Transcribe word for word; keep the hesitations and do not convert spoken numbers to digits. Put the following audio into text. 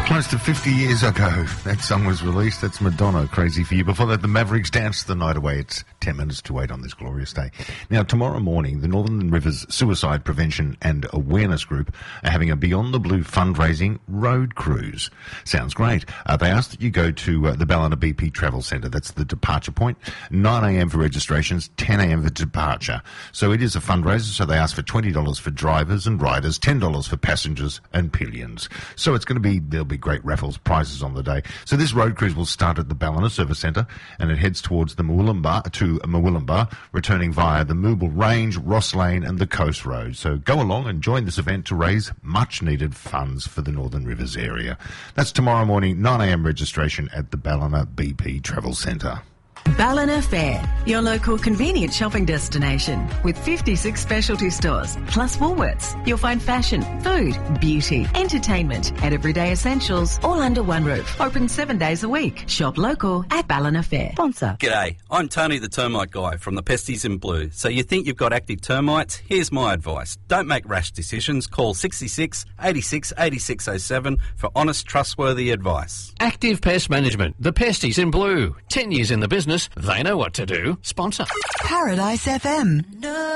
Close to fifty years ago, that song was released. That's Madonna, Crazy for You. Before that, the Mavericks danced the night away. It's ten minutes to eight on this glorious day. Now, tomorrow morning, the Northern Rivers Suicide Prevention and Awareness Group are having a Beyond the Blue fundraising road cruise. Sounds great. Uh, they ask that you go to uh, the Ballina B P Travel Centre. That's the departure point. nine a.m. for registrations, ten a.m. for departure. So it is a fundraiser, so they ask for twenty dollars for drivers and riders, ten dollars for passengers and pillions. So it's going to be, there'll be great raffles, prizes on the day. So this road cruise will start at the Ballina Service Centre and it heads towards the Murwillumbah to Murwillumbah, returning via the Mooble Range, Ross Lane and the Coast Road. So go along and join this event to raise much needed funds for the Northern Rivers area. That's tomorrow morning, nine a.m. registration at the Ballina B P Travel Centre. Ballina Fair, your local convenient shopping destination with fifty-six specialty stores, plus Woolworths. You'll find fashion, food, beauty, entertainment and everyday essentials all under one roof. Open seven days a week. Shop local at Ballina Fair. Sponsor. G'day, I'm Tony the Termite Guy from the Pesties in Blue. So you think you've got active termites? Here's my advice. Don't make rash decisions. Call sixty-six, eighty-six, eighty-six oh seven for honest, trustworthy advice. Active Pest Management, the Pesties in Blue. Ten years in the business. They know what to do. Sponsor. Paradise F M. No.